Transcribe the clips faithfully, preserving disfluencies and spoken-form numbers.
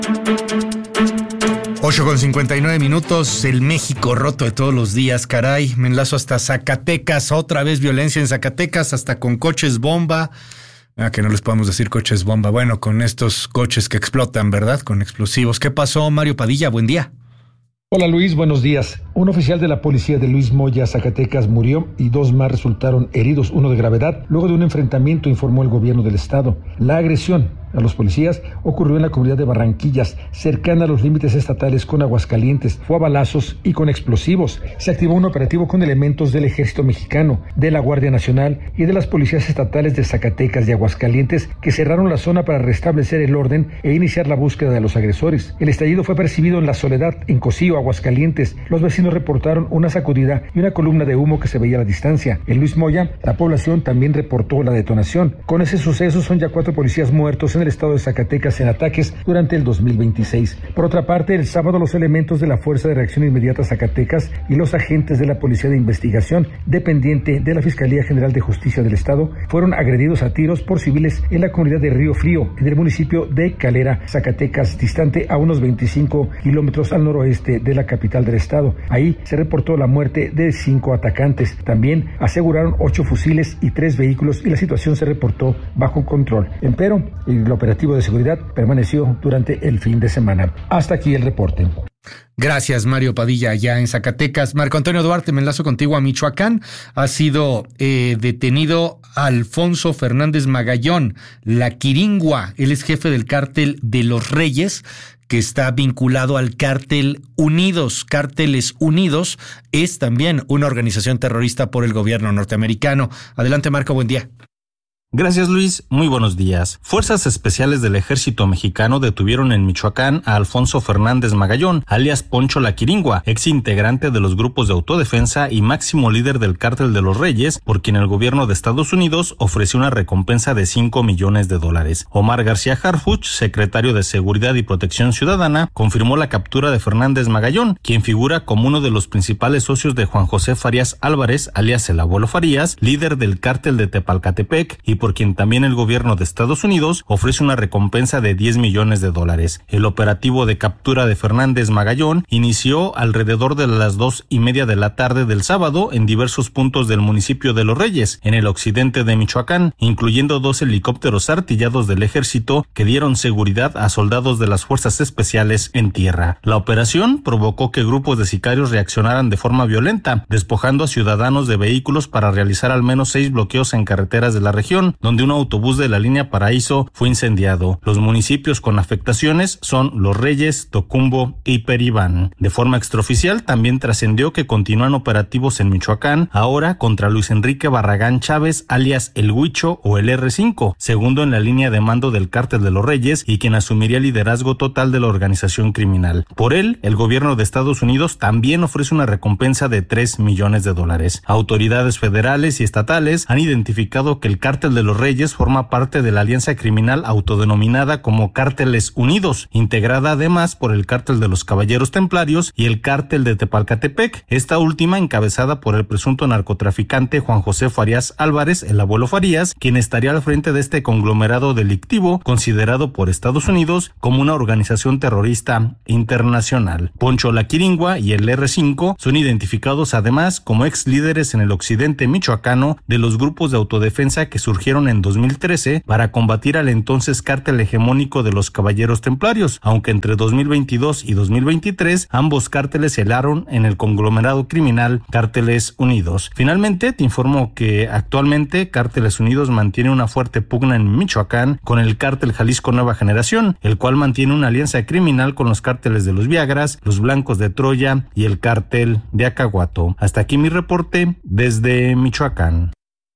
ocho con cincuenta y nueve minutos, el México roto de todos los días, caray. Me enlazo hasta Zacatecas, otra vez violencia en Zacatecas, hasta con coches bomba. Ah, que no les podemos decir coches bomba. Bueno, con estos coches que explotan, ¿verdad? Con explosivos. ¿Qué pasó, Mario Padilla? Buen día. Hola Luis, buenos días. Un oficial de la policía de Luis Moya, Zacatecas, murió y dos más resultaron heridos, uno de gravedad, luego de un enfrentamiento, informó el gobierno del estado. La agresión a los policías ocurrió en la comunidad de Barranquillas, cercana a los límites estatales con Aguascalientes. Fue a balazos y con explosivos. Se activó un operativo con elementos del Ejército Mexicano, de la Guardia Nacional y de las policías estatales de Zacatecas y Aguascalientes, que cerraron la zona para restablecer el orden e iniciar la búsqueda de los agresores. El estallido fue percibido en La Soledad, en Cocío, Aguascalientes. Los vecinos reportaron una sacudida y una columna de humo que se veía a la distancia. En Luis Moya, la población también reportó la detonación. Con ese suceso son ya cuatro policías muertos en el estado de Zacatecas en ataques durante el dos mil veintiséis. Por otra parte, el sábado los elementos de la Fuerza de Reacción Inmediata Zacatecas y los agentes de la Policía de Investigación, dependiente de la Fiscalía General de Justicia del Estado, fueron agredidos a tiros por civiles en la comunidad de Río Frío, en el municipio de Calera, Zacatecas, distante a unos veinticinco kilómetros al noroeste de la capital del estado. Ahí se reportó la muerte de cinco atacantes. También aseguraron ocho fusiles y tres vehículos y la situación se reportó bajo control. Empero, el operativo de seguridad permaneció durante el fin de semana. Hasta aquí el reporte. Gracias, Mario Padilla, allá en Zacatecas. Marco Antonio Duarte, me enlazo contigo a Michoacán. Ha sido eh, detenido Alfonso Fernández Magallón, la Quiringua. Él es jefe del cártel de los Reyes, que está vinculado al cártel Unidos. Cárteles Unidos es también una organización terrorista por el gobierno norteamericano. Adelante, Marco, buen día. Gracias, Luis. Muy buenos días. Fuerzas especiales del ejército mexicano detuvieron en Michoacán a Alfonso Fernández Magallón, alias Poncho la Quiringua, ex integrante de los grupos de autodefensa y máximo líder del cártel de los Reyes, por quien el gobierno de Estados Unidos ofreció una recompensa de cinco millones de dólares. Omar García Harfuch, secretario de Seguridad y Protección Ciudadana, confirmó la captura de Fernández Magallón, quien figura como uno de los principales socios de Juan José Farías Álvarez, alias el Abuelo Farías, líder del cártel de Tepalcatepec, y por quien también el gobierno de Estados Unidos ofrece una recompensa de diez millones de dólares. El operativo de captura de Fernández Magallón inició alrededor de las dos y media de la tarde del sábado en diversos puntos del municipio de Los Reyes, en el occidente de Michoacán, incluyendo dos helicópteros artillados del ejército que dieron seguridad a soldados de las fuerzas especiales en tierra. La operación provocó que grupos de sicarios reaccionaran de forma violenta, despojando a ciudadanos de vehículos para realizar al menos seis bloqueos en carreteras de la región, donde un autobús de la línea Paraíso fue incendiado. Los municipios con afectaciones son Los Reyes, Tocumbo y Peribán. De forma extraoficial también trascendió que continúan operativos en Michoacán, ahora contra Luis Enrique Barragán Chávez, alias El Huicho o el erre cinco, segundo en la línea de mando del cártel de los Reyes y quien asumiría el liderazgo total de la organización criminal. Por él, el gobierno de Estados Unidos también ofrece una recompensa de tres millones de dólares. Autoridades federales y estatales han identificado que el cártel de los Reyes forma parte de la alianza criminal autodenominada como Cárteles Unidos, integrada además por el cártel de los Caballeros Templarios y el cártel de Tepalcatepec, esta última encabezada por el presunto narcotraficante Juan José Farías Álvarez, el Abuelo Farías, quien estaría al frente de este conglomerado delictivo considerado por Estados Unidos como una organización terrorista internacional. Poncho la Quiringua y el erre cinco son identificados además como ex líderes en el occidente michoacano de los grupos de autodefensa que surgieron en dos mil trece para combatir al entonces cártel hegemónico de los Caballeros Templarios, aunque entre dos mil veintidós y dos mil veintitrés ambos cárteles se helaron en el conglomerado criminal Cárteles Unidos. Finalmente, te informo que actualmente Cárteles Unidos mantiene una fuerte pugna en Michoacán con el cártel Jalisco Nueva Generación, el cual mantiene una alianza criminal con los cárteles de los Viagras, los Blancos de Troya y el cártel de Acahuato. Hasta aquí mi reporte desde Michoacán.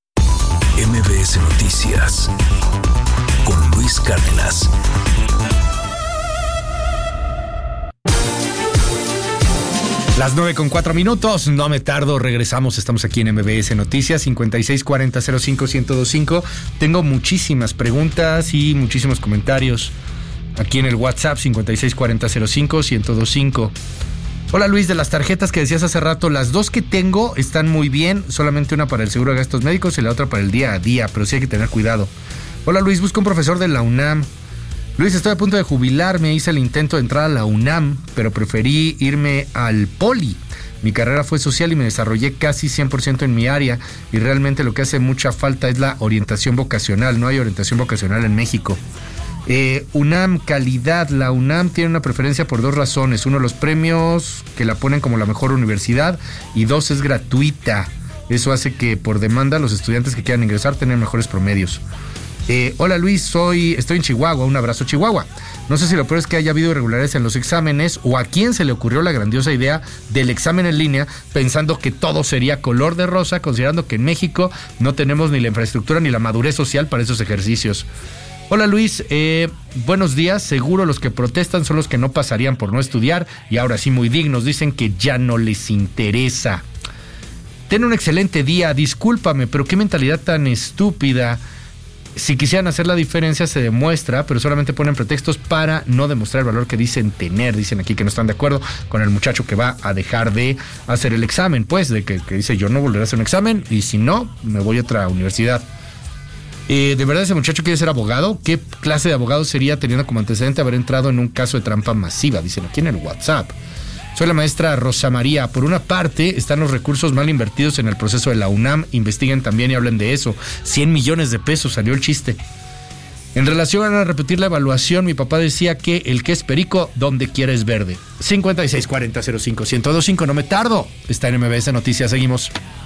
eme be ese Noticias con Luis Cárdenas. Las nueve con cuatro minutos, no me tardo, regresamos, estamos aquí en eme be ese Noticias, cincuenta y seis cuarenta cero cinco ciento veinticinco. Tengo muchísimas preguntas y muchísimos comentarios aquí en el WhatsApp cincuenta y seis cuarenta cero cinco ciento veinticinco. Hola Luis, de las tarjetas que decías hace rato, las dos que tengo están muy bien, solamente una para el seguro de gastos médicos y la otra para el día a día, pero sí hay que tener cuidado. Hola Luis, busco un profesor de la UNAM Luis, estoy a punto de jubilarme, hice el intento de entrar a la UNAM, pero preferí irme al Poli. Mi carrera fue social y me desarrollé casi cien por ciento en mi área, y realmente lo que hace mucha falta es la orientación vocacional. No hay orientación vocacional en México. Eh, UNAM, calidad. La UNAM tiene una preferencia por dos razones. Uno, los premios que la ponen como la mejor universidad, y dos, es gratuita. Eso hace que por demanda los estudiantes que quieran ingresar tengan mejores promedios. Eh, hola Luis, soy, estoy en Chihuahua, un abrazo Chihuahua. No sé si lo peor es que haya habido irregularidades en los exámenes, o a quién se le ocurrió la grandiosa idea del examen en línea pensando que todo sería color de rosa, considerando que en México no tenemos ni la infraestructura ni la madurez social para esos ejercicios. Hola Luis, eh, buenos días. Seguro los que protestan son los que no pasarían por no estudiar y ahora sí muy dignos, dicen que ya no les interesa. Ten un excelente día, discúlpame, pero qué mentalidad tan estúpida. Si quisieran hacer la diferencia se demuestra, pero solamente ponen pretextos para no demostrar el valor que dicen tener. Dicen aquí que no están de acuerdo con el muchacho que va a dejar de hacer el examen, pues, de que, que dice yo no volveré a hacer un examen y si no, me voy a otra universidad. Eh, ¿De verdad ese muchacho quiere ser abogado? ¿Qué clase de abogado sería teniendo como antecedente haber entrado en un caso de trampa masiva? Dicen aquí en el WhatsApp. Soy la maestra Rosa María. Por una parte, están los recursos mal invertidos en el proceso de la UNAM. Investiguen también y hablen de eso. cien millones de pesos, salió el chiste. En relación a repetir la evaluación, mi papá decía que el que es perico, donde quiera es verde. cincuenta y seis cuarenta cero cinco uno cero cinco, no me tardo. Está en M B S Noticias, seguimos.